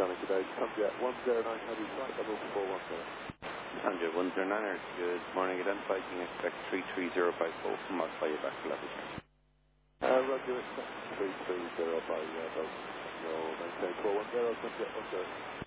Sonic today. Sunjet 109 heavy flight level 410. Sunjet 109, good morning, identified, you can expect 33054, I'll fly you back to level 3. Roger, expect 33050, no, maintain 410, Sunjet 10.